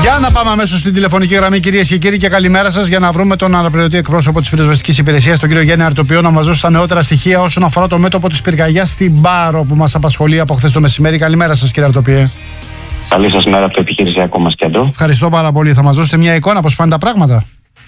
Για να πάμε αμέσως στην τηλεφωνική γραμμή, κυρίες και κύριοι, και καλημέρα σας, για να βρούμε τον αναπληρωτή εκπρόσωπο της πυροσβεστικής υπηρεσίας, τον κύριο Γιάννη Αρτοπιό, να μας δώσει τα νεότερα στοιχεία όσον αφορά το μέτωπο της πυρκαγιάς στην Πάρο που μας απασχολεί από χθες το μεσημέρι. Καλημέρα σας, κύριε Αρτοπιέ. Καλή σας μέρα από το επιχειρησιακό μας κέντρο. Ευχαριστώ πάρα πολύ. Θα μας δώσετε μια εικόνα πώς πάνε τα πράγματα?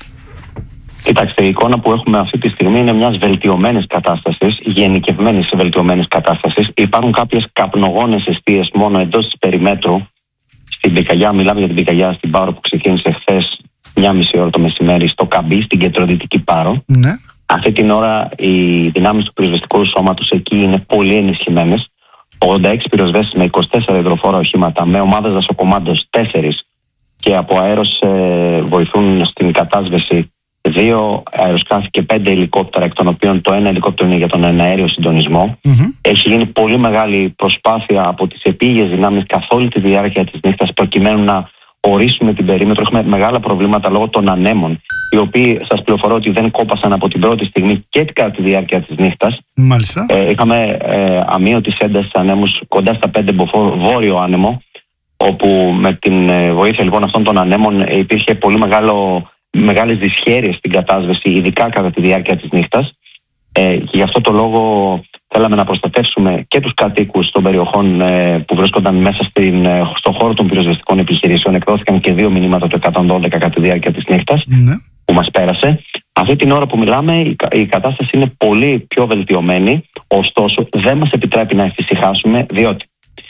Κοιτάξτε, η εικόνα που έχουμε αυτή τη στιγμή είναι μιας βελτιωμένης κατάστασης, γενικευμένης βελτιωμένης κατάστασης. Υπάρχουν κάποιες καπνογόνες εστίες μόνο εντός της περιμέτρου. Στην πυρκαγιά, μιλάμε για την πυρκαγιά στην Πάρο που ξεκίνησε χθες 1,5 ώρα το μεσημέρι στο Καμπί, στην κεντροδυτική Πάρο. Ναι. Αυτή την ώρα οι δυνάμεις του πυροσβεστικού σώματος εκεί είναι πολύ ενισχυμένες. 86 πυροσβέστες με 24 υδροφόρα οχήματα, με ομάδες δασοκομάντος 4 και από αέρος βοηθούν στην κατάσβεση 2 αεροσκάφη και 5 ελικόπτερα, εκ των οποίων το ένα ελικόπτερο είναι για τον εναέριο συντονισμό. Έχει γίνει πολύ μεγάλη προσπάθεια από τις επίγειες δυνάμεις καθ' όλη τη διάρκεια της νύχτας προκειμένου να ορίσουμε την περίμετρο. Έχουμε μεγάλα προβλήματα λόγω των ανέμων, οι οποίοι, σας πληροφορώ, ότι δεν κόπασαν από την πρώτη στιγμή και κατά τη διάρκεια της νύχτας. Μάλιστα. Είχαμε αμείωτης έντασης ανέμους κοντά στα 5 μποφόρ βόρειο άνεμο, όπου με την βοήθεια λοιπόν αυτών των ανέμων υπήρχε πολύ μεγάλες δυσχέρειες στην κατάσβεση, ειδικά κατά τη διάρκεια της νύχτας. Και γι' αυτό το λόγο θέλαμε να προστατεύσουμε και τους κατοίκους των περιοχών που βρίσκονταν μέσα στον χώρο των πυροσβεστικών επιχειρήσεων. Εκδόθηκαν και 2 μηνύματα το 112 κατά τη διάρκεια της νύχτας που μας πέρασε. Αυτή την ώρα που μιλάμε η κατάσταση είναι πολύ πιο βελτιωμένη, ωστόσο δεν μας επιτρέπει να εφησυχάσουμε, διότι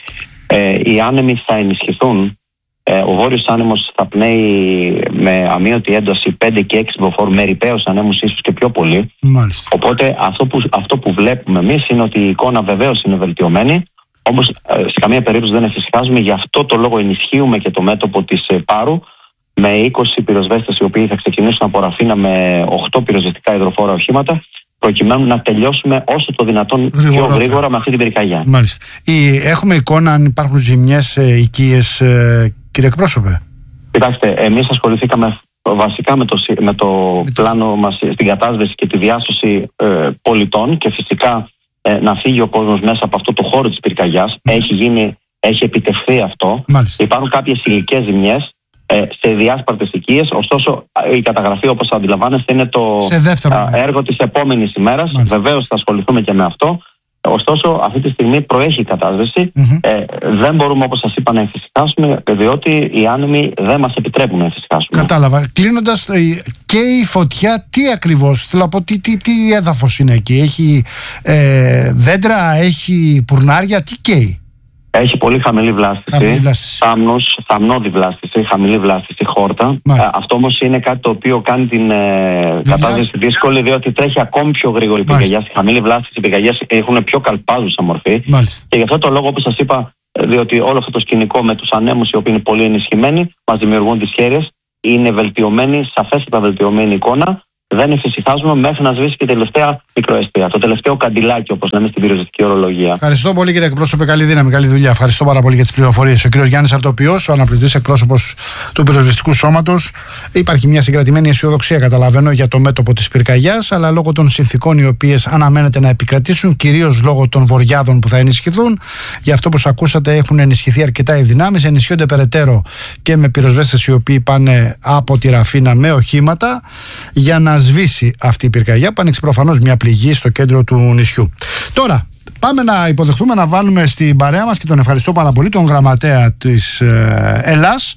οι άνεμοι θα ενισχυθούν. Ο βόρειος άνεμος θα πνέει με αμείωτη ένταση 5 και 6 μποφόρ, με ρηπαίους ανέμους ίσως και πιο πολύ. Μάλιστα. Οπότε αυτό που βλέπουμε εμείς είναι ότι η εικόνα βεβαίως είναι βελτιωμένη, όμως σε καμία περίπτωση δεν εφησυχάζουμε. Γι' αυτό το λόγο ενισχύουμε και το μέτωπο της Πάρου με 20 πυροσβέστες, οι οποίοι θα ξεκινήσουν από Ραφίνα με 8 πυροσβεστικά υδροφόρα οχήματα, προκειμένου να τελειώσουμε όσο το δυνατόν πιο γρήγορα με αυτή την πυρκαγιά. Μάλιστα. Έχουμε εικόνα αν υπάρχουν ζημιές οικίες, κύριε εκπρόσωπε? Κοιτάξτε, εμείς ασχοληθήκαμε βασικά με το πλάνο μας στην κατάσβεση και τη διάσωση πολιτών και φυσικά να φύγει ο κόσμος μέσα από αυτό το χώρο της πυρκαγιάς. Έχει επιτευχθεί αυτό. Μάλιστα. Υπάρχουν κάποιες υλικές ζημιές σε διάσπαρτες οικίες, ωστόσο η καταγραφή, όπως αντιλαμβάνεστε, είναι το έργο της επόμενης ημέρας. Βεβαίως θα ασχοληθούμε και με αυτό. Ωστόσο, αυτή τη στιγμή προέχει η κατάσβεση. Δεν μπορούμε, όπως σας είπα, να εφησυχάσουμε, διότι οι άνεμοι δεν μας επιτρέπουν να εφησυχάσουμε. Κατάλαβα. Κλείνοντας, και η φωτιά, τι ακριβώς, θέλω να πω, τι έδαφος είναι εκεί? Έχει δέντρα, έχει πουρνάρια, τι καίει? Έχει πολύ χαμηλή βλάστηση. Θαμνώδη βλάστηση, χαμηλή βλάστηση, χόρτα. Αυτό όμως είναι κάτι το οποίο κάνει την κατάσταση δύσκολη, διότι τρέχει ακόμη πιο γρήγορη η πυρκαγιά. Στη χαμηλή βλάστηση οι πυρκαγιές έχουν πιο καλπάζουσα μορφή. Και γι' αυτό το λόγο, όπως σας είπα, διότι όλο αυτό το σκηνικό με τους ανέμους, οι οποίοι είναι πολύ ενισχυμένοι, μας δημιουργούν δυσχέρειες. Είναι βελτιωμένη, σαφέστατα βελτιωμένη εικόνα. Δεν εφησυχάζουμε μέχρι να σβήσει και η τελευταία μικροαιστεία. Το τελευταίο καντιλάκι, όπως λέμε στην πυροσβεστική ορολογία. Ευχαριστώ πολύ, κύριε εκπρόσωπε. Καλή δύναμη, καλή δουλειά. Ευχαριστώ πάρα πολύ για τις πληροφορίες. Ο κύριος Γιάννης Αρτοπιός, ο αναπληρωτής εκπρόσωπος του πυροσβεστικού σώματος. Υπάρχει μια συγκρατημένη αισιοδοξία, καταλαβαίνω, για το μέτωπο της πυρκαγιάς, αλλά λόγω των συνθηκών οι οποίες αναμένεται να επικρατήσουν, κυρίως λόγω των βοριάδων που θα ενισχυθούν. Γι' αυτό, όπως ακούσατε, έχουν ενισχυθεί αρκετά οι δυνάμεις. Ενισχύονται περαιτέρω και με πυροσβέστες οι οποίοι πάνε από τη Ραφίνα με οχήματα για να σβήσει αυτή η πυρκαγιά που άνοιξε προφανώς μια πληγή στο κέντρο του νησιού. Τώρα πάμε να υποδεχτούμε, να βάλουμε στην παρέα μας, και τον ευχαριστώ πάρα πολύ, τον γραμματέα της Ελλάς,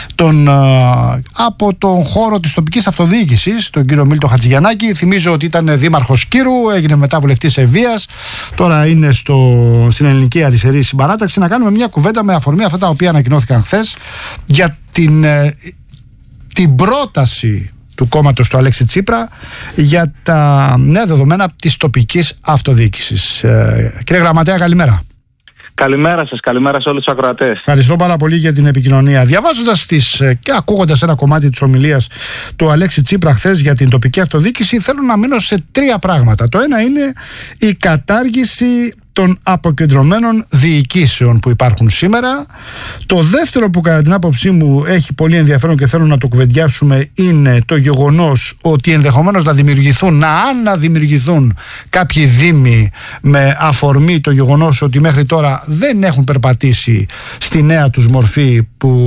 από τον χώρο της τοπικής αυτοδιοίκησης, τον κύριο Μίλτο Χατζηγιαννάκη. Θυμίζω ότι ήταν δήμαρχος Κύρου, έγινε μετά βουλευτής Ευβοίας, τώρα είναι στην Ελληνική Αριστερή Συμπαράταξη. Να κάνουμε μια κουβέντα με αφορμή αυτά τα οποία ανακοινώθηκαν χθες για την πρόταση του κόμματος του Αλέξη Τσίπρα για τα νέα δεδομένα της τοπικής αυτοδιοίκησης. Κύριε Γραμματέα, καλημέρα. Καλημέρα σας, καλημέρα σε όλους τους ακροατές. Ευχαριστώ πάρα πολύ για την επικοινωνία. Διαβάζοντας και ακούγοντας ένα κομμάτι της ομιλίας του Αλέξη Τσίπρα χθες για την τοπική αυτοδιοίκηση, θέλω να μείνω σε 3 πράγματα. Το ένα είναι η κατάργηση των αποκεντρωμένων διοικήσεων που υπάρχουν σήμερα. Το δεύτερο που κατά την άποψή μου έχει πολύ ενδιαφέρον και θέλω να το κουβεντιάσουμε είναι το γεγονός ότι ενδεχομένως να αναδημιουργηθούν κάποιοι δήμοι με αφορμή το γεγονός ότι μέχρι τώρα δεν έχουν περπατήσει στη νέα τους μορφή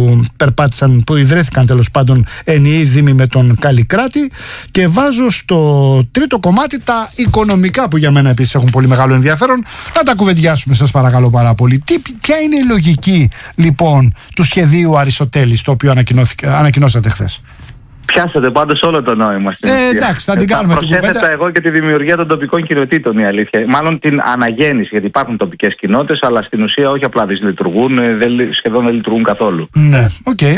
που ιδρύθηκαν τέλος πάντων ενιαίοι δήμοι με τον Καλλικράτη, και βάζω στο τρίτο κομμάτι τα οικονομικά που για μένα επίσης έχουν πολύ μεγάλο ενδιαφέρον. Να τα κουβεντιάσουμε, σας παρακαλώ πάρα πολύ. Ποια είναι η λογική λοιπόν του σχεδίου Αριστοτέλης, το οποίο ανακοινώσατε χθες? Πιάσατε πάντως όλο το νόημα στην ουσία. Εντάξει, θα την κάνουμε την κουβέντα. Προσέθετα εγώ και τη δημιουργία των τοπικών κοινοτήτων, η αλήθεια. Μάλλον την αναγέννηση, γιατί υπάρχουν τοπικές κοινότητες, αλλά στην ουσία όχι απλά δεν λειτουργούν, σχεδόν δεν λειτουργούν καθόλου. Ναι, okay.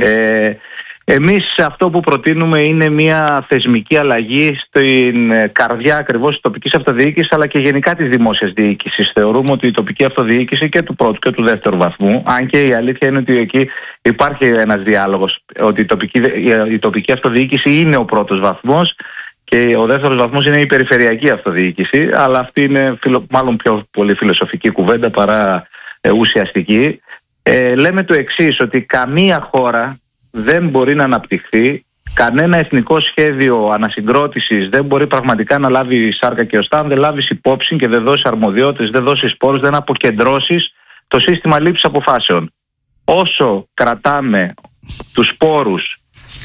Εμείς αυτό που προτείνουμε είναι μια θεσμική αλλαγή στην καρδιά ακριβώς της τοπικής αυτοδιοίκησης, αλλά και γενικά της δημόσιας διοίκησης. Θεωρούμε ότι η τοπική αυτοδιοίκηση και του πρώτου και του δεύτερου βαθμού, αν και η αλήθεια είναι ότι εκεί υπάρχει ένας διάλογος, ότι η τοπική αυτοδιοίκηση είναι ο πρώτος βαθμός και ο δεύτερος βαθμός είναι η περιφερειακή αυτοδιοίκηση, αλλά αυτή είναι μάλλον πιο πολύ φιλοσοφική κουβέντα παρά ουσιαστική. Λέμε το εξής, ότι καμία χώρα δεν μπορεί να αναπτυχθεί, κανένα εθνικό σχέδιο ανασυγκρότησης δεν μπορεί πραγματικά να λάβει σάρκα και οστά αν δεν λάβεις υπόψη και δεν δώσεις αρμοδιότητες, δεν δώσεις πόρους, δεν αποκεντρώσεις το σύστημα λήψης αποφάσεων. Όσο κρατάμε τους πόρους,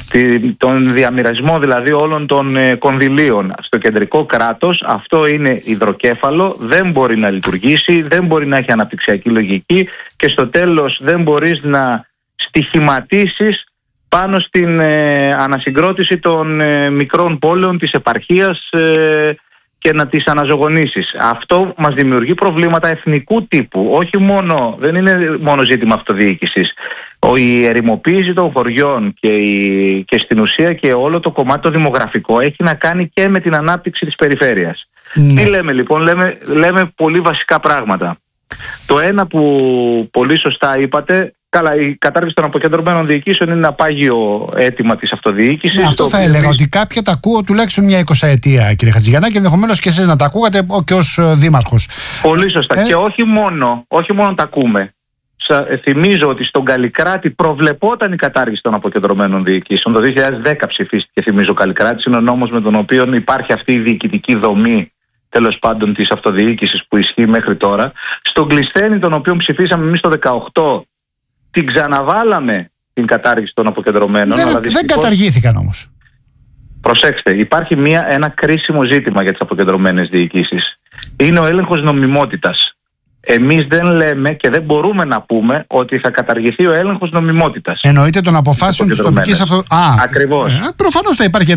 τον διαμοιρασμό δηλαδή όλων των κονδυλίων στο κεντρικό κράτος, αυτό είναι υδροκέφαλο, δεν μπορεί να λειτουργήσει, δεν μπορεί να έχει αναπτυξιακή λογική και στο τέλος δεν μπορείς να στοιχηματίσεις πάνω στην ανασυγκρότηση των μικρών πόλεων της επαρχίας και να τις αναζωογονήσεις. Αυτό μας δημιουργεί προβλήματα εθνικού τύπου. Δεν είναι μόνο ζήτημα αυτοδιοίκησης. Η ερημοποίηση των χωριών και στην ουσία και όλο το κομμάτι το δημογραφικό έχει να κάνει και με την ανάπτυξη της περιφέρειας. Τι λέμε λοιπόν? Λέμε πολύ βασικά πράγματα. Το ένα που πολύ σωστά είπατε, καλά, η κατάργηση των αποκεντρωμένων διοικήσεων είναι ένα πάγιο αίτημα της αυτοδιοίκησης. Αυτό θα έλεγα, ότι κάποια τα ακούω τουλάχιστον μια 20ετία, κύριε Χατζηγιαννάκη, και ενδεχομένως και εσείς να τα ακούγατε και ως δήμαρχος. Πολύ σωστά. Και όχι μόνο τα ακούμε. Θυμίζω ότι στον Καλλικράτη προβλεπόταν η κατάργηση των αποκεντρωμένων διοικήσεων. Το 2010 ψηφίστηκε, θυμίζω, ο Καλλικράτης. Είναι ο νόμος με τον οποίο υπάρχει αυτή η διοικητική δομή, τέλος πάντων, της αυτοδιοίκησης που ισχύει μέχρι τώρα. Στον Κλεισθένη, τον οποίο ψηφίσαμε εμείς το 2018, την ξαναβάλαμε την κατάργηση των αποκεντρωμένων. Δεν καταργήθηκαν όμως. Προσέξτε, υπάρχει ένα κρίσιμο ζήτημα για τις αποκεντρωμένες διοικήσεις. Είναι ο έλεγχος νομιμότητας. Εμείς δεν λέμε και δεν μπορούμε να πούμε ότι θα καταργηθεί ο έλεγχος νομιμότητας. Εννοείται των αποφάσεων της τοπικής αυτοδιοίκησης. Ακριβώς. Προφανώς θα υπάρχει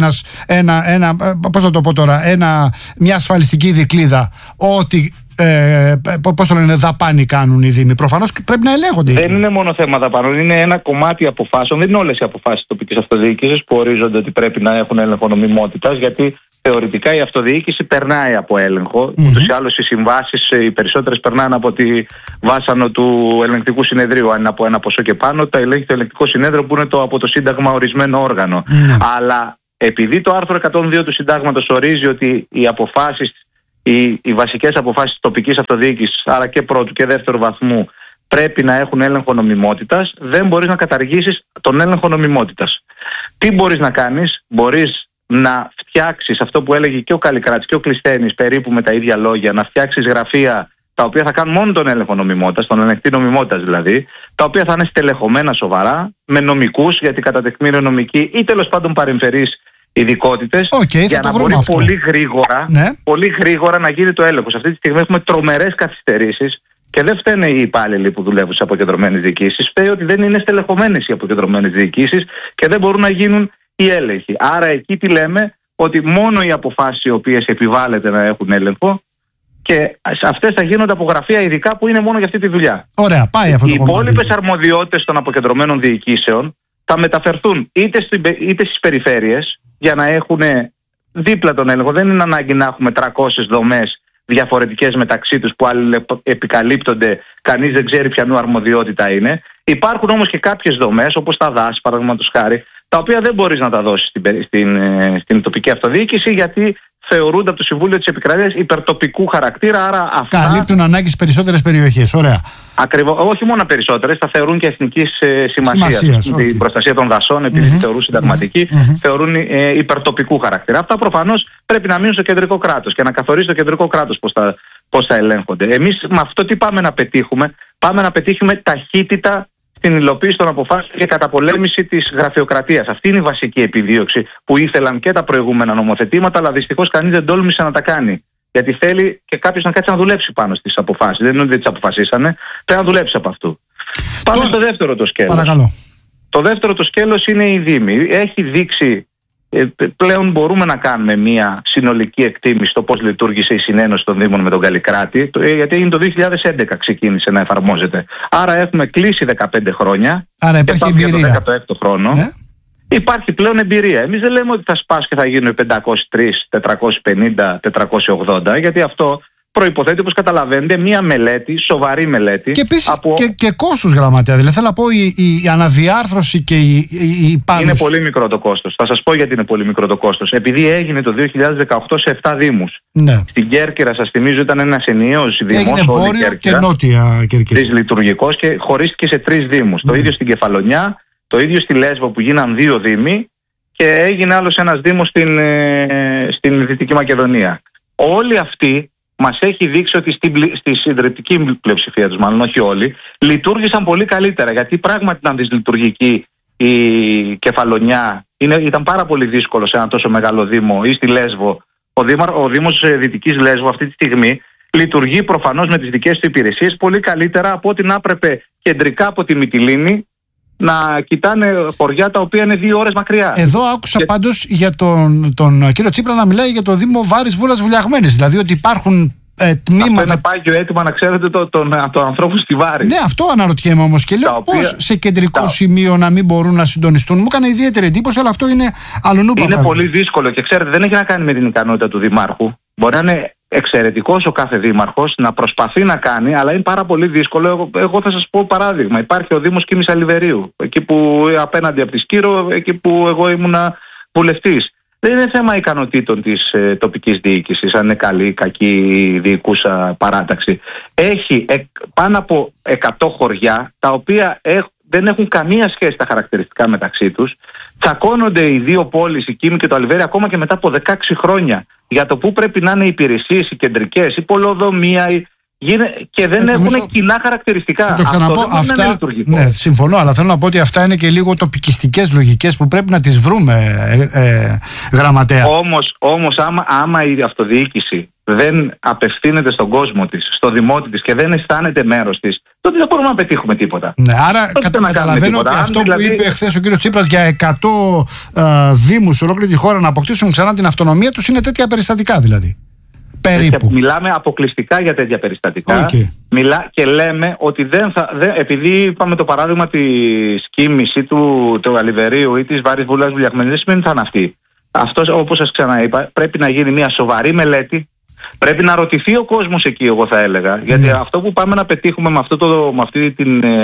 μια ασφαλιστική δικλίδα ότι δαπάνη κάνουν οι δήμοι. Προφανώς πρέπει να ελέγχονται. Δεν είναι μόνο θέμα δαπάνων, είναι ένα κομμάτι αποφάσεων. Δεν είναι όλες οι αποφάσεις της τοπικής αυτοδιοίκησης που ορίζονται ότι πρέπει να έχουν έλεγχο νομιμότητας, γιατί θεωρητικά η αυτοδιοίκηση περνάει από έλεγχο. Ούτως ή άλλως οι συμβάσεις, οι περισσότερες περνάνε από τη βάσανο του ελεγκτικού συνεδρίου. Αν είναι από ένα ποσό και πάνω, τα ελέγχει το ελεγκτικό συνέδριο που είναι από το Σύνταγμα ορισμένο όργανο. Αλλά επειδή το άρθρο 102 του Συντάγματος ορίζει ότι οι αποφάσεις, οι βασικές αποφάσεις της τοπικής αυτοδιοίκησης, άρα και πρώτου και δεύτερου βαθμού, πρέπει να έχουν έλεγχο νομιμότητας, δεν μπορείς να καταργήσεις τον έλεγχο νομιμότητας. Τι μπορείς να κάνεις? Μπορείς να φτιάξεις αυτό που έλεγε και ο Καλλικράτης και ο Κλεισθένης περίπου με τα ίδια λόγια, να φτιάξεις γραφεία τα οποία θα κάνουν μόνο τον έλεγχο νομιμότητας, τον ελεγκτή νομιμότητας δηλαδή, τα οποία θα είναι στελεχωμένα σοβαρά, με νομικούς, γιατί κατά τεκμήριο νομικοί ή τέλος πάντων παρεμφερείς ειδικότητες, για να μπορεί πολύ γρήγορα να γίνει το έλεγχος. Αυτή τη στιγμή έχουμε τρομερές καθυστερήσεις και δεν φταίνε οι υπάλληλοι που δουλεύουν στις αποκεντρωμένες διοικήσεις. Φταίει ότι δεν είναι στελεχωμένες οι αποκεντρωμένες διοικήσεις και δεν μπορούν να γίνουν οι έλεγχοι. Άρα εκεί τι λέμε? Ότι μόνο οι αποφάσεις οι οποίες επιβάλλεται να έχουν έλεγχο, και αυτές θα γίνονται από γραφεία ειδικά που είναι μόνο για αυτή τη δουλειά. Ωραία, πάει αυτό το κομμάτι. Οι υπόλοιπες αρμοδιότητες των αποκεντρωμένων διοικήσεων θα μεταφερθούν είτε στις περιφέρειες για να έχουν δίπλα τον έλεγχο. Δεν είναι ανάγκη να έχουμε 300 δομές διαφορετικές μεταξύ τους που άλλοι επικαλύπτονται, κανείς δεν ξέρει ποιανού αρμοδιότητα είναι. Υπάρχουν όμως και κάποιες δομές, όπως τα δάση, παραδείγματος χάρη, τα οποία δεν μπορείς να τα δώσεις στην τοπική αυτοδιοίκηση, γιατί θεωρούνται από το Συμβούλιο της Επικρατείας υπερτοπικού χαρακτήρα. Άρα αυτά καλύπτουν ανάγκες σε περισσότερες περιοχές. Ωραία. Ακριβώς, όχι μόνο περισσότερες, θα θεωρούν και εθνικής σημασίας. Την προστασία των δασών, επειδή θεωρούν συνταγματική, θεωρούν υπερτοπικού χαρακτήρα. Αυτά προφανώς πρέπει να μείνουν στο κεντρικό κράτος και να καθορίσει το κεντρικό κράτος πώς θα ελέγχονται. Εμείς με αυτό τι πάμε να πετύχουμε? Πάμε να πετύχουμε ταχύτητα στην υλοποίηση των αποφάσεων και καταπολέμηση της γραφειοκρατίας. Αυτή είναι η βασική επιδίωξη που ήθελαν και τα προηγούμενα νομοθετήματα, αλλά δυστυχώς κανείς δεν τόλμησε να τα κάνει. Γιατί θέλει και κάποιος να κάτσει να δουλέψει πάνω στις αποφάσεις. Δεν είναι ότι δεν τις αποφασίσανε, πρέπει να δουλέψει από αυτού. Πάμε στο δεύτερο το σκέλος. Παρακαλώ. Το δεύτερο το σκέλος είναι η Δήμη. Έχει δείξει, πλέον μπορούμε να κάνουμε μια συνολική εκτίμηση στο πώς λειτουργήσε η συνένωση των Δήμων με τον Καλλικράτη, γιατί είναι το 2011 ξεκίνησε να εφαρμόζεται. Άρα έχουμε κλείσει 15 χρόνια. Άρα υπάρχει εμπειρία. Για το 16ο χρόνο. Υπάρχει πλέον εμπειρία. Εμείς δεν λέμε ότι θα σπάσει και θα γίνουν 503, 450, 480, γιατί αυτό προϋποθέτει, όπως καταλαβαίνετε, μία μελέτη, σοβαρή μελέτη. Και επίσης και κόστος, γραμματέα. Δηλαδή θέλω να πω η αναδιάρθρωση και η πάνω. Είναι πολύ μικρό το κόστος. Θα σας πω γιατί είναι πολύ μικρό το κόστος. Επειδή έγινε το 2018 σε 7 Δήμους. Ναι. Στην Κέρκυρα, σας θυμίζω, ήταν ένας ενιαίος Δήμος. Έγινε βόρειο και νότια Κέρκυρα. Δυσλειτουργικός και χωρίστηκε σε 3 Δήμους. Το ίδιο στην Κεφαλονιά, το ίδιο στη Λέσβο που γίναν 2 Δήμοι και έγινε άλλος ένας Δήμος στην Δυτική Μακεδονία. Όλοι αυτοί μας έχει δείξει ότι στη συντριπτική πλειοψηφία τους, μάλλον όχι όλοι, λειτουργήσαν πολύ καλύτερα. Γιατί πράγματι ήταν δυσλειτουργική η Κεφαλονιά. Ήταν πάρα πολύ δύσκολο σε ένα τόσο μεγάλο Δήμο, ή στη Λέσβο. Ο Δήμος Δυτικής Λέσβου αυτή τη στιγμή λειτουργεί προφανώς με τις δικές του υπηρεσίες πολύ καλύτερα από ό,τι να έπρεπε κεντρικά από τη Μυτιλήνη να κοιτάνε χωριά τα οποία είναι 2 ώρες μακριά. Εδώ άκουσα πάντως για τον κύριο Τσίπρα να μιλάει για το Δήμο Βάρης Βούλας Βουλιαγμένης. Δηλαδή ότι υπάρχουν τμήματα. Αυτό είναι πάγιο αίτημα, να ξέρετε, των ανθρώπων στη Βάρη. Ναι, αυτό αναρωτιέμαι όμως και λέω πώς σε κεντρικό σημείο να μην μπορούν να συντονιστούν. Μου έκανε ιδιαίτερη εντύπωση, αλλά αυτό είναι αλλονού παπάδι. Είναι πολύ δύσκολο και ξέρετε, δεν έχει να κάνει με την ικανότητα του Δημάρχου. Μπορεί να είναι εξαιρετικός ο κάθε δήμαρχος, να προσπαθεί να κάνει, αλλά είναι πάρα πολύ δύσκολο. Εγώ θα σας πω παράδειγμα. Υπάρχει ο Δήμος Κίμης Αλιβερίου, εκεί που απέναντι από τη Σκύρο, εκεί που εγώ ήμουνα βουλευτής. Δεν είναι θέμα ικανοτήτων της τοπικής διοίκησης, αν είναι καλή ή κακή διοικούσα παράταξη. Έχει πάνω από 100 χωριά, τα οποία δεν έχουν καμία σχέση τα χαρακτηριστικά μεταξύ τους. Τσακώνονται οι δύο πόλεις, η Κίμη και το Αλιβέρι, ακόμα και μετά από 16 χρόνια, για το πού πρέπει να είναι οι υπηρεσίες, οι κεντρικές, η πολεοδομία, και δεν έχουν κοινά χαρακτηριστικά. Αυτό δεν είναι λειτουργικό. Ναι, συμφωνώ, αλλά θέλω να πω ότι αυτά είναι και λίγο τοπικιστικές λογικές που πρέπει να τις βρούμε, γραμματέα. Όμως άμα η αυτοδιοίκηση δεν απευθύνεται στον κόσμο της, στο δημότη της και δεν αισθάνεται μέρος της, τότε δεν μπορούμε να πετύχουμε τίποτα. Ναι, άρα καταλαβαίνω ότι αυτό που είπε χθες ο κύριος Τσίπρας για 100 δήμους σε ολόκληρη τη χώρα να αποκτήσουν ξανά την αυτονομία τους, είναι τέτοια περιστατικά δηλαδή. Περίπου. Μιλάμε αποκλειστικά για τέτοια περιστατικά. Και λέμε ότι επειδή είπαμε το παράδειγμα της Κίμης ή του Αλιβερίου ή της Βάρης Βούλας Βουλιαγμένης, δεν σημαίνει ότι θα είναι αυτή. Αυτό, όπως σας ξαναείπα, πρέπει να γίνει μια σοβαρή μελέτη. Πρέπει να ρωτηθεί ο κόσμος εκεί, εγώ θα έλεγα. Γιατί αυτό που πάμε να πετύχουμε με αυτή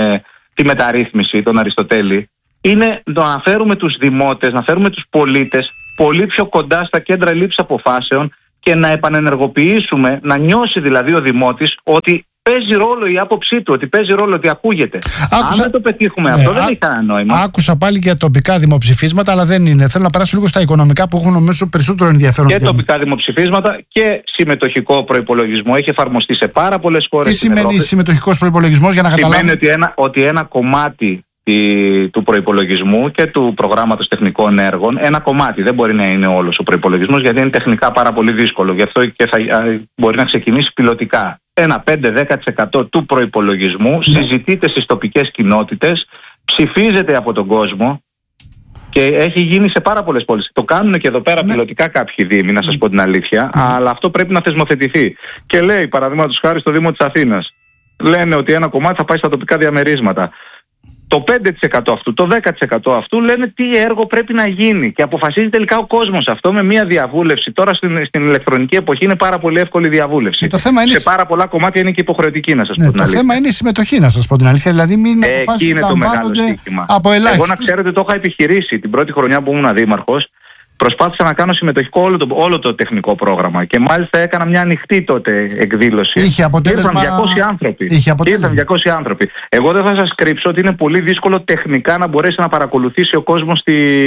τη μεταρρύθμιση, τον Αριστοτέλη, είναι να φέρουμε τους δημότες, να φέρουμε τους πολίτες πολύ πιο κοντά στα κέντρα λήψης αποφάσεων και να επανενεργοποιήσουμε, να νιώσει δηλαδή ο δημότης ότι παίζει ρόλο η άποψή του, ότι παίζει ρόλο, ότι ακούγεται. Αν δεν το πετύχουμε αυτό, δεν έχει κανένα νόημα. Άκουσα πάλι για τοπικά δημοψηφίσματα, αλλά δεν είναι. Θέλω να περάσω λίγο στα οικονομικά που έχουν νομίζω περισσότερο ενδιαφέρον. Και τοπικά δημοψηφίσματα και συμμετοχικό προϋπολογισμό. Έχει εφαρμοστεί σε πάρα πολλές χώρες. Τι σημαίνει συμμετοχικός προϋπολογισμός, για να καταλάβουμε? Σημαίνει ότι ένα κομμάτι του προϋπολογισμού και του προγράμματος τεχνικών έργων, ένα κομμάτι, δεν μπορεί να είναι όλος ο προϋπολογισμός, γιατί είναι τεχνικά πάρα πολύ δύσκολο. Γι' αυτό και μπορεί να ξεκινήσει πιλωτικά. Ένα 5-10% του προϋπολογισμού συζητείται στις τοπικές κοινότητες, ψηφίζεται από τον κόσμο και έχει γίνει σε πάρα πολλές πόλεις. Το κάνουν και εδώ πέρα πιλωτικά κάποιοι δήμοι, να σας πω την αλήθεια, αλλά αυτό πρέπει να θεσμοθετηθεί. Και λέει, παραδείγματος χάρη, στο Δήμο της Αθήνας, λένε ότι ένα κομμάτι θα πάει στα τοπικά διαμερίσματα. Το 5% αυτού, το 10% αυτού λένε τι έργο πρέπει να γίνει και αποφασίζει τελικά ο κόσμος αυτό με μια διαβούλευση. Τώρα στην ηλεκτρονική εποχή είναι πάρα πολύ εύκολη διαβούλευση. Σε πάρα πολλά κομμάτια είναι και υποχρεωτική, να σας πω την αλήθεια. Το θέμα είναι η συμμετοχή, να σας πω την αλήθεια. Δηλαδή μην εκεί είναι το μεγάλο ζήτημα. Από ελάχιστους. Εγώ, να ξέρετε, το είχα επιχειρήσει την πρώτη χρονιά που ήμουν δήμαρχος. Προσπάθησα να κάνω συμμετοχικό όλο το τεχνικό πρόγραμμα και μάλιστα έκανα μια ανοιχτή τότε εκδήλωση. Είχε αποτέλεσμα. Ήρθαν 200 άνθρωποι. Ήρθαν 200 άνθρωποι. Εγώ δεν θα σας κρύψω ότι είναι πολύ δύσκολο τεχνικά να μπορέσει να παρακολουθήσει ο κόσμος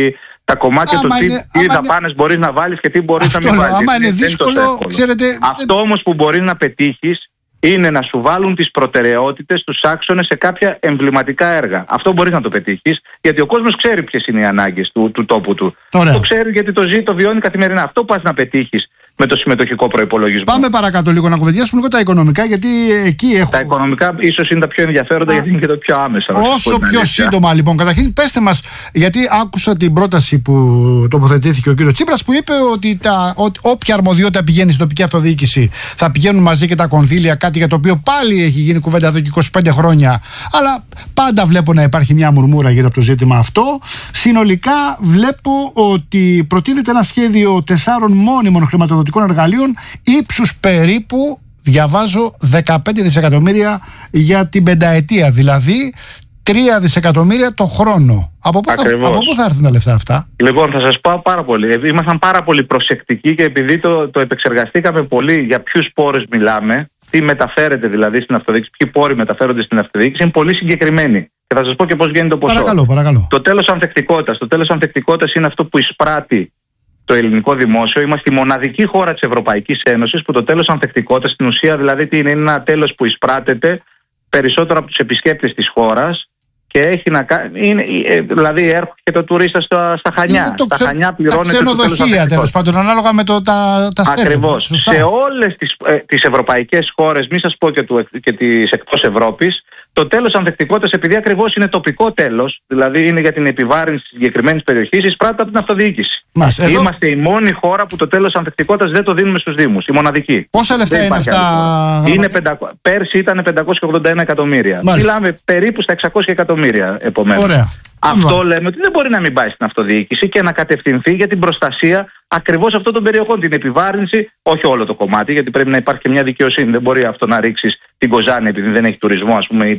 τα κομμάτια του τι δαπάνες μπορείς να βάλεις και τι μπορείς να μην βάλεις. Άμα είναι δύσκολο, ξέρετε. Αυτό όμως που μπορείς να πετύχεις είναι να σου βάλουν τις προτεραιότητες, τους άξονες σε κάποια εμβληματικά έργα. Αυτό μπορείς να το πετύχεις, γιατί ο κόσμος ξέρει ποιες είναι οι ανάγκες του τόπου του. Ωραία. Το ξέρει γιατί το βιώνει καθημερινά. Αυτό πας να πετύχεις με το συμμετοχικό προϋπολογισμό. Πάμε παρακάτω λίγο να κουβεντιάσουμε λίγο τα οικονομικά, γιατί εκεί έχω. Τα οικονομικά ίσως είναι τα πιο ενδιαφέροντα, γιατί είναι και το πιο άμεσα. Όσο πιο σύντομα, λοιπόν. Καταρχήν, πέστε μας, γιατί άκουσα την πρόταση που τοποθετήθηκε ο κύριος Τσίπρας, που είπε ότι όποια αρμοδιότητα πηγαίνει στην τοπική αυτοδιοίκηση θα πηγαίνουν μαζί και τα κονδύλια, κάτι για το οποίο πάλι έχει γίνει κουβέντα εδώ και 25 χρόνια. Αλλά πάντα βλέπω να υπάρχει μια μουρμούρα γύρω από το ζήτημα αυτό. Συνολικά, βλέπω ότι προτείνεται ένα σχέδιο 4 μόνιμων χρηματοδοτικών εργαλείων ύψους περίπου, διαβάζω, 15 δισεκατομμύρια για την πενταετία, δηλαδή 3 δισεκατομμύρια το χρόνο. Από πού θα έρθουν τα λεφτά αυτά? Λοιπόν, θα σας πω πάρα πολύ. Ήμασταν πάρα πολύ προσεκτικοί και επειδή το επεξεργαστήκαμε πολύ για ποιους πόρους μιλάμε, τι μεταφέρεται δηλαδή στην αυτοδιοίκηση, ποιοι πόροι μεταφέρονται στην αυτοδιοίκηση, είναι πολύ συγκεκριμένοι. Και θα σας πω και πώς γίνεται το ποσό. Παρακαλώ. Το τέλος ανθεκτικότητας είναι αυτό που εισπράττει το ελληνικό δημόσιο. Είμαστε η μοναδική χώρα της Ευρωπαϊκής Ένωσης που το τέλος ανθεκτικότητας, στην ουσία δηλαδή είναι ένα τέλος που εισπράτεται περισσότερο από τους επισκέπτες της χώρας και έχει να κάνει. Δηλαδή έρχεται το τουρίστα στα Χανιά. Στα Χανιά πληρώνεται. Τα ξενοδοχεία, τέλος πάντων, ανάλογα με τα στέλνη. Ακριβώς. Σε όλες τις ευρωπαϊκές χώρες, μη σας πω και τις εκτός Ευρώπης, το τέλος ανθεκτικότητας, επειδή ακριβώς είναι τοπικό τέλος, δηλαδή είναι για την επιβάρυνση της συγκεκριμένης περιοχής, εισπράττεται από την αυτοδιοίκηση. Είμαστε η μόνη χώρα που το τέλος ανθεκτικότητας δεν το δίνουμε στους Δήμους. Η μοναδική. Πόσα λεφτά είναι αυτά? Πέρσι ήταν 581 εκατομμύρια. Μιλάμε περίπου στα 600 εκατομμύρια επομένως. Ωραία. Αυτό λέμε ότι δεν μπορεί να μην πάει στην αυτοδιοίκηση και να κατευθυνθεί για την προστασία ακριβώς αυτών των περιοχών. Την επιβάρυνση, όχι όλο το κομμάτι, γιατί πρέπει να υπάρχει και μια δικαιοσύνη. Δεν μπορεί αυτό να ρίξεις την Κοζάνη επειδή δεν έχει τουρισμό, ας πούμε,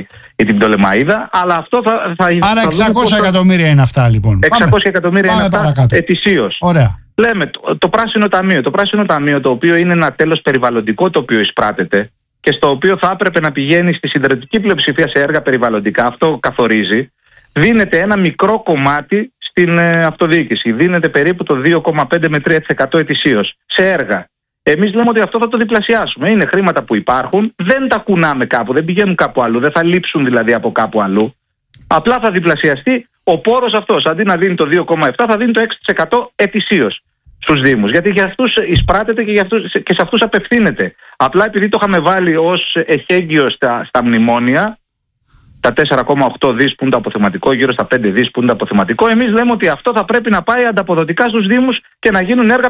ή την Πτολεμαΐδα. Αλλά αυτό θα. Άρα 600 εκατομμύρια είναι αυτά, λοιπόν. 600 εκατομμύρια είναι αυτά ετησίως. Ωραία. Λέμε το Πράσινο Ταμείο. Το Πράσινο Ταμείο, το οποίο είναι ένα τέλος περιβαλλοντικό το οποίο εισπράτεται και στο οποίο θα έπρεπε να πηγαίνει στη συντριπτική πλειοψηφία σε έργα περιβαλλοντικά. Αυτό καθορίζει. Δίνεται ένα μικρό κομμάτι στην αυτοδιοίκηση. Δίνεται περίπου το 2,5 με 3% ετησίως σε έργα. Εμείς λέμε ότι αυτό θα το διπλασιάσουμε. Είναι χρήματα που υπάρχουν, δεν τα κουνάμε κάπου, δεν πηγαίνουν κάπου αλλού, δεν θα λείψουν δηλαδή από κάπου αλλού. Απλά θα διπλασιαστεί ο πόρος αυτός. Αντί να δίνει το 2,7 θα δίνει το 6% ετησίως στους Δήμους. Γιατί για αυτούς εισπράτεται και σε αυτούς απευθύνεται. Απλά επειδή το είχαμε βάλει ως εχέγγυο στα μνημόνια, τα 4,8 δις που είναι το αποθεματικό, γύρω στα 5 δις που είναι το αποθεματικό, εμείς λέμε ότι αυτό θα πρέπει να πάει ανταποδοτικά στους Δήμους και να γίνουν έργα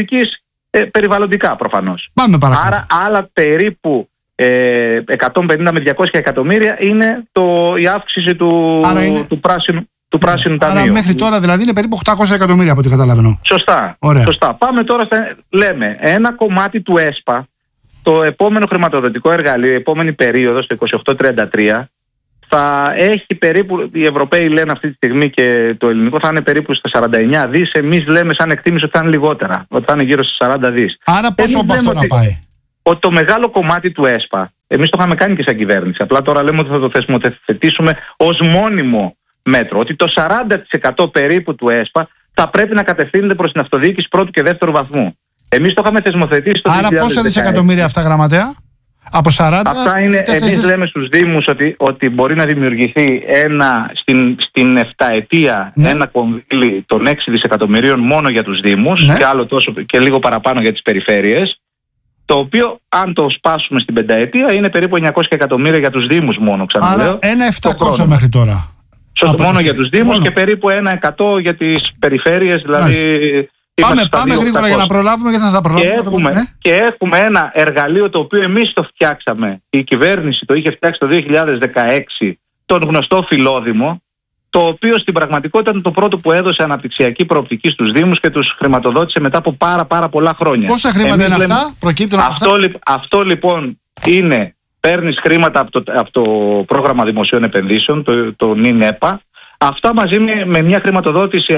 περιβαλλοντικά προφανώς. Πάμε παρακάτω. Άρα άλλα περίπου 150 με 200 εκατομμύρια είναι η αύξηση του πράσινου ταμείου. Άρα μέχρι τώρα δηλαδή είναι περίπου 800 εκατομμύρια από ό,τι καταλαβαίνω. Σωστά. Πάμε τώρα λέμε ένα κομμάτι του ΕΣΠΑ, το επόμενο χρηματοδοτικό εργαλείο, η επόμενη περίοδος, το 28-33, θα έχει περίπου, οι Ευρωπαίοι λένε αυτή τη στιγμή και το ελληνικό θα είναι περίπου στα 49 δις, εμείς λέμε σαν εκτίμηση ότι θα είναι λιγότερα, ότι θα είναι γύρω στα 40 δις. Άρα πόσο από αυτό να πάει? Ότι το μεγάλο κομμάτι του ΕΣΠΑ, εμείς το είχαμε κάνει και σαν κυβέρνηση, απλά τώρα λέμε ότι θα το θεσμοθετήσουμε ως μόνιμο μέτρο, ότι το 40% περίπου του ΕΣΠΑ θα πρέπει να κατευθύνεται προς την αυτοδιοίκηση πρώτου και δεύτερου βαθμού. Εμείς το είχαμε θεσμοθετήσει το 2016. Άρα πόσα δισεκατομμύρια αυτά, γραμματέα? Από 40. Αυτά είναι, εμείς λέμε στους Δήμους ότι μπορεί να δημιουργηθεί στην 7ετία ένα κονδύλι των 6 δισεκατομμυρίων μόνο για τους Δήμους και άλλο τόσο και λίγο παραπάνω για τις περιφέρειες, το οποίο αν το σπάσουμε στην πενταετία είναι περίπου 900 εκατομμύρια για τους Δήμους μόνο, ξαναλέω. Άρα ένα 700 μέχρι τώρα. Μόνο για τους Δήμους και περίπου ένα 100 για τις περιφέρειες, δηλαδή. Πάμε γρήγορα για να προλάβουμε, γιατί θα τα προλάβουμε. Και έχουμε ένα εργαλείο το οποίο εμείς το φτιάξαμε. Η κυβέρνηση το είχε φτιάξει το 2016, τον γνωστό Φιλόδημο, το οποίο στην πραγματικότητα ήταν το πρώτο που έδωσε αναπτυξιακή προοπτική στους Δήμους και τους χρηματοδότησε μετά από πάρα πολλά χρόνια. Πόσα χρήματα είναι αυτά, προκύπτουν από αυτά? Αυτό λοιπόν είναι, παίρνεις χρήματα από το πρόγραμμα δημοσίων επενδύσεων, το ΝΙΝΕΠΑ, Αυτά μαζί με μια χρηματοδότηση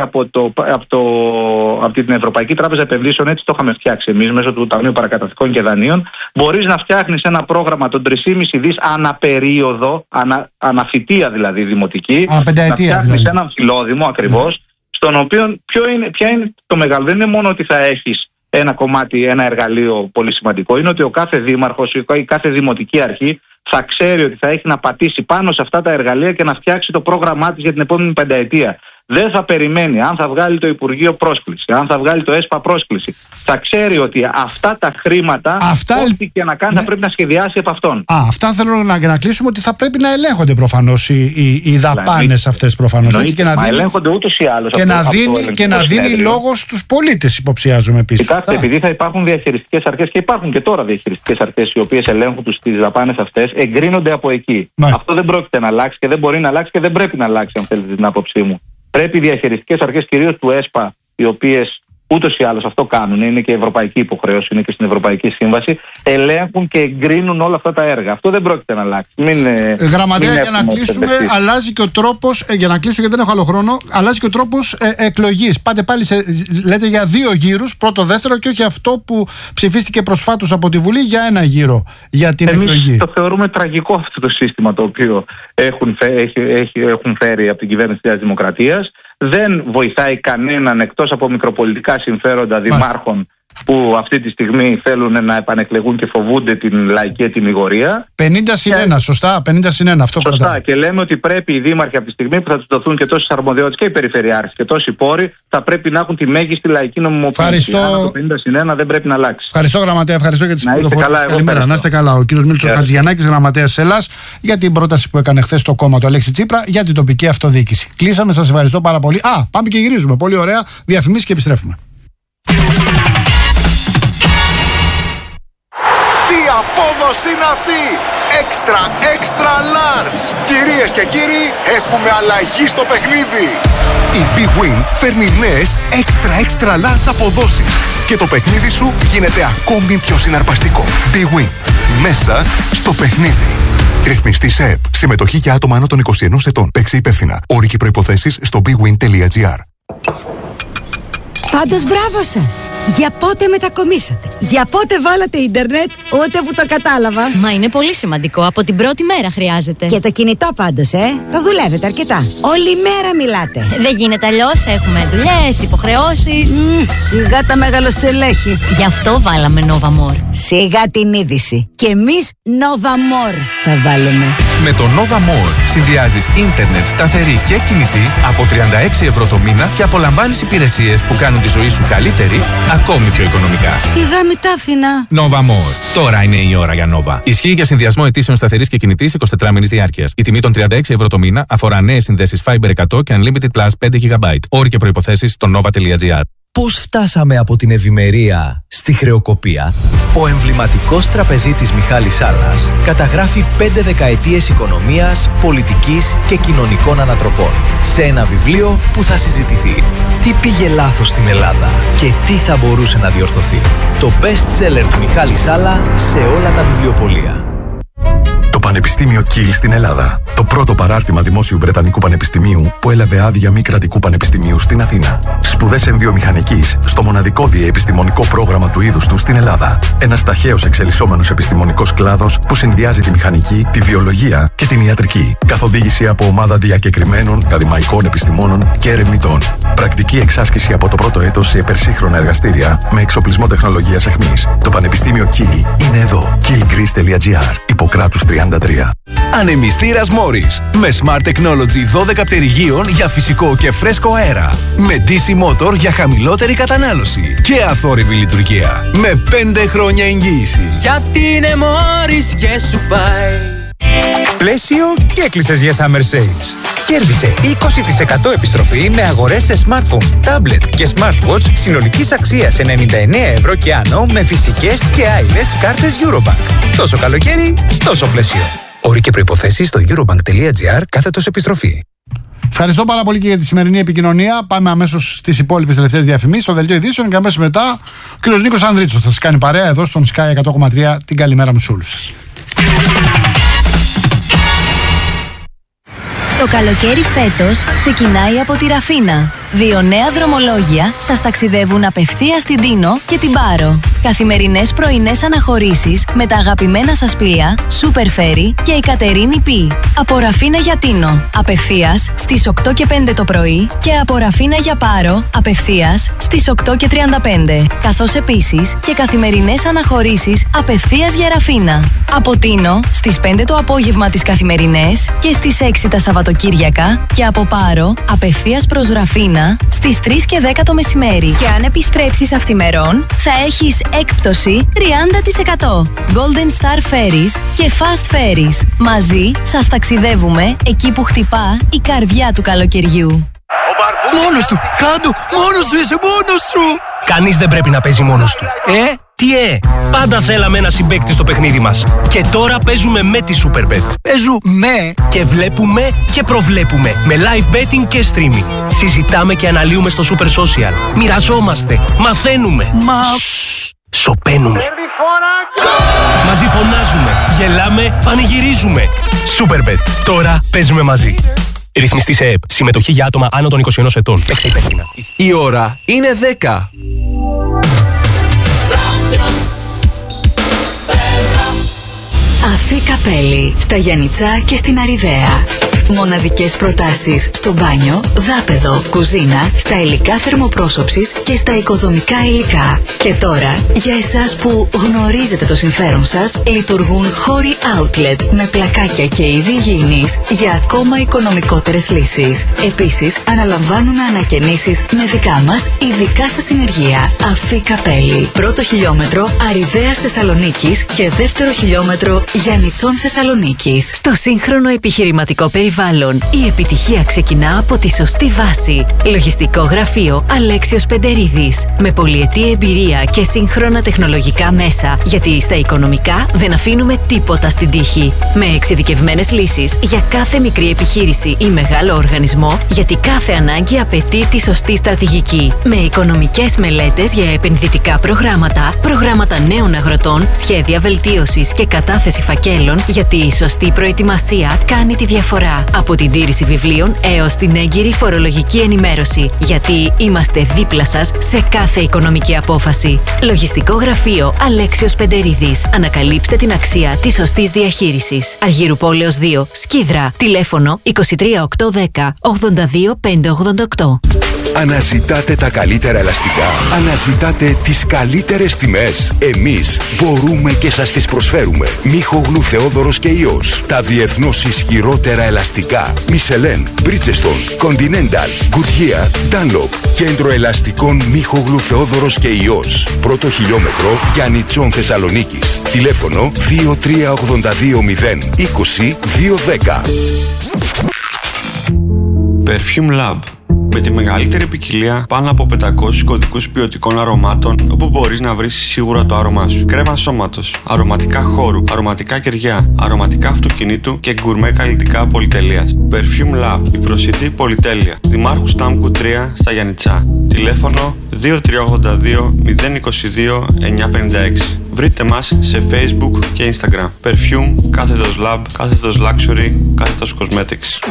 από την Ευρωπαϊκή Τράπεζα Επενδύσεων, έτσι το είχαμε φτιάξει εμείς μέσω του Ταμείου Παρακαταθήκων και Δανείων. Μπορείς να φτιάχνεις ένα πρόγραμμα των 3,5 δις αναπερίοδο, αναφοιτεία δηλαδή δημοτική, να φτιάχνεις έναν φιλόδημο ακριβώς, στον οποίο ποια είναι το μεγάλο. Δεν είναι μόνο ότι θα έχεις ένα κομμάτι, ένα εργαλείο πολύ σημαντικό, είναι ότι ο κάθε δήμαρχος ή η κάθε δημοτική αρχή θα ξέρει ότι θα έχει να πατήσει πάνω σε αυτά τα εργαλεία και να φτιάξει το πρόγραμμά της για την επόμενη πενταετία. Δεν θα περιμένει αν θα βγάλει το Υπουργείο πρόσκληση, αν θα βγάλει το ΕΣΠΑ πρόσκληση. Θα ξέρει ότι αυτά τα χρήματα, ό,τι και να κάνει, θα πρέπει να σχεδιάσει από αυτόν. Αυτά θέλω να κλείσουμε, ότι θα πρέπει να ελέγχονται προφανώς οι δαπάνες αυτές προφανώς. Ελέγχονται ούτως ή άλλως. Και να δίνει λόγο στους πολίτες, υποψιάζομαι επίσης. Κοιτάξτε, επειδή θα υπάρχουν διαχειριστικές αρχές, και υπάρχουν και τώρα διαχειριστικές αρχές οι οποίες ελέγχουν τις δαπάνες αυτές, εγκρίνονται από εκεί. Αυτό δεν πρόκειται να αλλάξει και δεν μπορεί να αλλάξει και δεν πρέπει να αλλάξει, αν θέλετε την άποψή μου. Πρέπει οι διαχειριστικές αρχές, κυρίως του ΕΣΠΑ, οι οποίες ούτως ή άλλως αυτό κάνουν, είναι και ευρωπαϊκή υποχρέωση, είναι και στην Ευρωπαϊκή Σύμβαση, ελέγχουν και εγκρίνουν όλα αυτά τα έργα. Αυτό δεν πρόκειται να αλλάξει. Γραμματέα, για να κλείσουμε, αλλάζει και ο τρόπος, για να κλείσω γιατί δεν έχω άλλο χρόνο, αλλάζει και ο τρόπος εκλογής. Πάτε πάλι, λέτε, για 2 γύρους, πρώτο, δεύτερο, και όχι αυτό που ψηφίστηκε προσφάτως από τη Βουλή για 1 γύρο για την εκλογή. Εμείς το θεωρούμε τραγικό αυτό το σύστημα το οποίο έχουν φέρει από την κυβέρνηση της Δημοκρατίας. Δεν βοηθάει κανέναν εκτός από μικροπολιτικά συμφέροντα δημάρχων που αυτή τη στιγμή θέλουν να επανεκλεγούν και φοβούνται την λαϊκή ετυμηγορία. 50-1, σωστά, 50-1, αυτό σωστά, κρατάει. και λέμε ότι πρέπει οι δήμαρχοι από τη στιγμή που θα τους δοθούν και τόσες αρμοδιότητες και οι περιφερειάρχες και τόσοι πόροι, θα πρέπει να έχουν τη μέγιστη λαϊκή νομιμοποίηση. Το 50-1 δεν πρέπει να αλλάξει. Ευχαριστώ, Γραμματέα, ευχαριστώ για τις πληροφορίες. Καλημέρα, να είστε καλά. Ο κύριος Μίλτσος Χατζηγιαννάκης, Γραμματέας Ελλάς, για την πρόταση που έκανε χθες το κόμμα του Αλέξη Τσίπρα για την τοπική αυτοδιοίκηση. Κλείσαμε, σας ευχαριστώ πάρα πολύ. Πάμε και γυρίζουμε. Πολύ ωραία. Διαφημίσεις και επιστρέφουμε. Απόδοση είναι αυτή! Extra large! Κυρίες και κύριοι, έχουμε αλλαγή στο παιχνίδι! Η Big Win φέρνει νέες extra large αποδόσεις και το παιχνίδι σου γίνεται ακόμη πιο συναρπαστικό. Big Win. Μέσα στο παιχνίδι. Ρυθμιστή σε ΕΠ. Συμμετοχή για άτομα άνω των 21 ετών. Παίξε υπεύθυνα. Όροι και προϋποθέσεις στο bigwin.gr. Πάντως μπράβο σας! Για πότε μετακομίσατε? Για πότε βάλατε ίντερνετ? Ούτε που το κατάλαβα. Μα είναι πολύ σημαντικό. Από την πρώτη μέρα χρειάζεται. Και το κινητό πάντως, το δουλεύετε αρκετά. Όλη μέρα μιλάτε. Δεν γίνεται αλλιώς. Έχουμε δουλειές, υποχρεώσεις. Σιγά τα μεγαλοστελέχη. Γι' αυτό βάλαμε Nova More. Σιγά την είδηση. Και εμείς Nova More θα βάλουμε. Με το Nova More συνδυάζεις ίντερνετ σταθερή και κινητή από 36 ευρώ το μήνα και απολαμβάνεις υπηρεσίες που κάνουν τη ζωή σου καλύτερη, ακόμη πιο οικονομικά. Σιγά μη τα άφηνα. Nova More. Τώρα είναι η ώρα για Nova. Ισχύει για συνδυασμό αιτήσεων σταθερής και κινητής 24 μήνες διάρκειας. Η τιμή των 36 ευρώ το μήνα αφορά νέες συνδέσεις Fiber 100 και Unlimited Plus 5 GB. Όροι και προϋποθέσεις στο nova.gr. Πώς φτάσαμε από την ευημερία στη χρεοκοπία? Ο εμβληματικός τραπεζίτης Μιχάλης Σάλλας καταγράφει 5 δεκαετίες οικονομίας, πολιτικής και κοινωνικών ανατροπών σε ένα βιβλίο που θα συζητηθεί. Τι πήγε λάθος στην Ελλάδα και τι θα μπορούσε να διορθωθεί? Το best seller του Μιχάλη Σάλλα σε όλα τα βιβλιοπωλεία. Το Πανεπιστήμιο Κιλ στην Ελλάδα. Το πρώτο παράρτημα δημόσιου Βρετανικού Πανεπιστημίου που έλαβε άδεια μη κρατικού πανεπιστημίου στην Αθήνα. Σπουδές εμβιομηχανικής στο μοναδικό διεπιστημονικό πρόγραμμα του είδους του στην Ελλάδα. Ένας ταχαίως εξελισσόμενος επιστημονικός κλάδος που συνδυάζει τη μηχανική, τη βιολογία και την ιατρική. Καθοδήγηση από ομάδα διακεκριμένων ακαδημαϊκών επιστημόνων και ερευνητών. Πρακτική εξάσκηση από το πρώτο έτος σε υπερσύγχρονα εργαστήρια με εξοπλισμό τεχνολογίας αιχμής. Το Πανεπιστήμιο Κιλ είναι εδώ. killgreece.gr. Ιπποκράτους 33. Ανεμιστήρας Morris με Smart Technology 12 πτερυγίων για φυσικό και φρέσκο αέρα. Με DC Motor για χαμηλότερη κατανάλωση και αθόρυβη λειτουργία. Με 5 χρόνια εγγύηση. Γιατί είναι Morris και σου πάει. Πλαίσιο και έκλεισες για Summer Sales. Κέρδισε 20% επιστροφή με αγορές σε smartphone, tablet και smartwatch συνολικής αξίας 99 ευρώ και άνω με φυσικές και άειλες κάρτες Eurobank. Τόσο καλοκαίρι, τόσο πλαίσιο. Όροι και προϋποθέσεις στο eurobank.gr/επιστροφή. Ευχαριστώ πάρα πολύ και για τη σημερινή επικοινωνία. Πάμε αμέσως στις υπόλοιπες τελευταίες διαφημίσεις, στο δελτίο ειδήσεων και αμέσως μετά ο κ. Νίκος Ανδρίτσος θα σας κάνει παρέα εδώ στον Sky 100,3. Την καλημέρα μου σε όλους σας. Το καλοκαίρι φέτος ξεκινάει από τη Ραφίνα. 2 νέα δρομολόγια σας ταξιδεύουν απευθείας στην Τίνο και την Πάρο. Καθημερινές πρωινές αναχωρήσεις με τα αγαπημένα σας πλοία Super Ferry και η Κατερίνη Πι. Από Ραφίνα για Τίνο, απευθείας στις 8 και 5 το πρωί και από Ραφίνα για Πάρο, απευθείας στις 8 και 35. Καθώς επίσης και καθημερινές αναχωρήσεις απευθείας για Ραφίνα. Από Τίνο στις 5 το απόγευμα τις καθημερινές και στις 6 τα Σαββατοκύριακα και από Πάρο απευθείας προς Ραφίνα στις 3 και 10 το μεσημέρι. Και αν επιστρέψεις αυθημερών θα έχεις έκπτωση 30%. Golden Star Ferries και Fast Ferries. Μαζί σας ταξιδεύουμε εκεί που χτυπά η καρδιά του καλοκαιριού. Μόνος του! Κάντο! Μόνος του! Είσαι μόνος σου! Κανείς δεν πρέπει να παίζει μόνος του. Πάντα θέλαμε ένα συμπαίκτη στο παιχνίδι μας. Και τώρα παίζουμε με τη Superbet. Παίζουμε! Και βλέπουμε και προβλέπουμε. Με live betting και streaming. Συζητάμε και αναλύουμε στο Super Social. Μοιραζόμαστε. Μαθαίνουμε. Σωπαίνουμε. Μαζί φωνάζουμε. Γελάμε. Πανηγυρίζουμε. Superbet. Τώρα παίζουμε μαζί. Ρυθμιστή σε ΕΠ. Συμμετοχή για άτομα άνω των 21 ετών. Παίξε υπεύθυνα. Η ώρα είναι 10. Αφή Καπέλη, στα Γιαννιτσά και στην Αριδαία. Μοναδικές προτάσεις στο μπάνιο, δάπεδο, κουζίνα, στα υλικά θερμοπρόσωψης και στα οικοδομικά υλικά. Και τώρα, για εσάς που γνωρίζετε το συμφέρον σας, λειτουργούν χώροι outlet με πλακάκια και είδη υγιεινής για ακόμα οικονομικότερες λύσεις. Επίσης, αναλαμβάνουν ανακαινήσεις με δικά μας ειδικά σας συνεργεία. Αφή Καπέλη, πρώτο χιλιόμετρο Αριδαίας Θεσσαλονίκης και δεύτερο χιλιόμετρο Γιαννιτσών Θεσσαλονίκης. Στο σύγχρονο επιχειρηματικό περιβάλλον, η επιτυχία ξεκινά από τη σωστή βάση. Λογιστικό γραφείο Αλέξιος Πεντερίδης. Με πολυετή εμπειρία και σύγχρονα τεχνολογικά μέσα. Γιατί στα οικονομικά δεν αφήνουμε τίποτα στην τύχη. Με εξειδικευμένες λύσεις για κάθε μικρή επιχείρηση ή μεγάλο οργανισμό, γιατί κάθε ανάγκη απαιτεί τη σωστή στρατηγική. Με οικονομικές μελέτες για επενδυτικά προγράμματα, προγράμματα νέων αγροτών, σχέδια βελτίωσης και κατάθεση φακέλων, γιατί η σωστή προετοιμασία κάνει τη διαφορά. Από την τήρηση βιβλίων έως την έγκυρη φορολογική ενημέρωση. Γιατί είμαστε δίπλα σας σε κάθε οικονομική απόφαση. Λογιστικό γραφείο Αλέξιος Πεντερίδης. Ανακαλύψτε την αξία της σωστής διαχείρισης. Αργύρου Πόλεως 2, Σκίδρα. Τηλέφωνο 23810 82588. Αναζητάτε τα καλύτερα ελαστικά. Αναζητάτε τις καλύτερες τιμές. Εμείς μπορούμε και σας τις προσφέρουμε. Μίχογλου Θεόδωρος και Υιός. Τα διεθνώς ισχυρότερα ελαστικά. Michelin, Bridgestone, Continental, Goodyear, Dunlop. Κέντρο ελαστικών Μίχογλου Θεόδωρος και Υιός. Πρώτο χιλιόμετρο Γιαννιτσών Θεσσαλονίκης. Τηλέφωνο 23820 20 210. Perfume Lab. Με τη μεγαλύτερη ποικιλία πάνω από 500 κωδικούς ποιοτικών αρωμάτων, όπου μπορείς να βρεις σίγουρα το άρωμά σου. Κρέμα σώματος, αρωματικά χώρου, αρωματικά κεριά, αρωματικά αυτοκινήτου και γκουρμέ καλλιτικά πολυτελείας. Perfume Lab, η προσιτή πολυτέλεια. Δημάρχου Στάμκου 3 στα Γιαννιτσά. Τηλέφωνο 2382 022 956. Βρείτε μας σε Facebook και Instagram. Perfume, κάθετος Lab, κάθετος Luxury, κάθετος Cosmetics.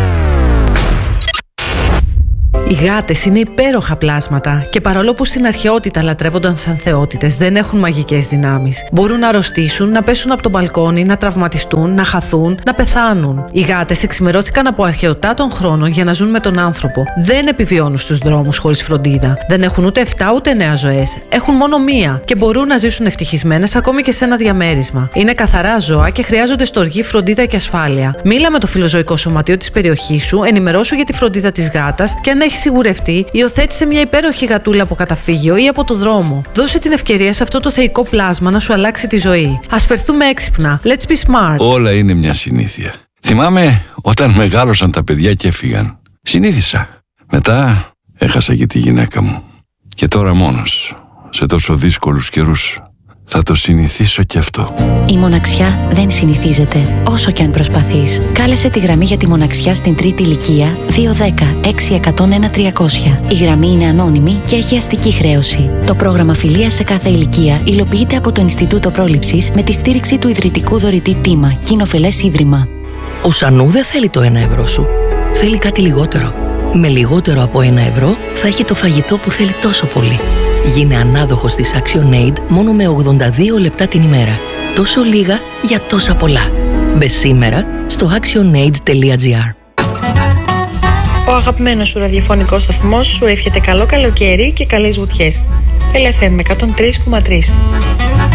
Οι γάτες είναι υπέροχα πλάσματα και παρόλο που στην αρχαιότητα λατρεύονταν σαν θεότητες, δεν έχουν μαγικές δυνάμεις. Μπορούν να αρρωστήσουν, να πέσουν από το μπαλκόνι, να τραυματιστούν, να χαθούν, να πεθάνουν. Οι γάτες εξημερώθηκαν από αρχαιοτά των χρόνων για να ζουν με τον άνθρωπο. Δεν επιβιώνουν στους δρόμους χωρίς φροντίδα. Δεν έχουν ούτε 7 ούτε 9 ζωές. Έχουν μόνο μία και μπορούν να ζήσουν ευτυχισμένες ακόμη και σε ένα διαμέρισμα. Είναι καθαρά ζώα και χρειάζονται στοργή, φροντίδα και ασφάλεια. Μίλα με το φιλοζωικό σωματείο της περιοχής σου, ενημερώσου για τη φροντίδα της γάτας και αν έχει σιγουρευτεί, υιοθέτησε μια υπέροχη γατούλα από καταφύγιο ή από το δρόμο. Δώσε την ευκαιρία σε αυτό το θεϊκό πλάσμα να σου αλλάξει τη ζωή. Ας φερθούμε έξυπνα. Let's be smart. Όλα είναι μια συνήθεια. Θυμάμαι όταν μεγάλωσαν τα παιδιά και έφυγαν. Συνήθισα. Μετά έχασα και τη γυναίκα μου. Και τώρα μόνος, σε τόσο δύσκολους καιρούς, θα το συνηθίσω κι αυτό. Η μοναξιά δεν συνηθίζεται, όσο κι αν προσπαθείς. Κάλεσε τη γραμμή για τη μοναξιά στην τρίτη ηλικία 210-6101-300. Η γραμμή είναι ανώνυμη και έχει αστική χρέωση. Το πρόγραμμα φιλίας σε κάθε ηλικία υλοποιείται από το Ινστιτούτο Πρόληψης με τη στήριξη του ιδρυτικού δωρητή Τίμα, κοινοφελές ίδρυμα. Ο Σανού δεν θέλει το 1 ευρώ σου. θέλει κάτι λιγότερο. Με λιγότερο από 1 ευρώ θα έχει το φαγητό που θέλει τόσο πολύ. Γίνε ανάδοχος της ActionAid μόνο με 82 λεπτά την ημέρα. Τόσο λίγα για τόσα πολλά. Μπες σήμερα στο actionaid.gr. Ο αγαπημένος σου ραδιοφωνικός σταθμός σου εύχεται καλό καλοκαίρι και καλές βουτιές. LFM 103,3.